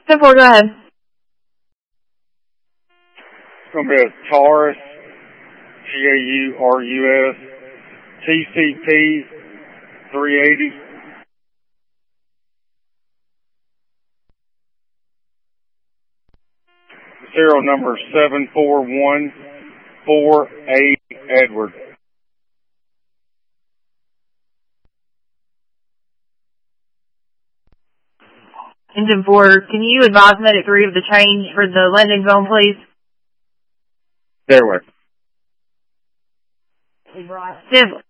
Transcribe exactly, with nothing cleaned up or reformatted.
ten four, go ahead. It's going to be a Taurus, T A U R U S, T C P three eighty. Serial number seven four one four eight Edward. Engine four, can you advise Medic three of the change for the landing zone, please? There we Sim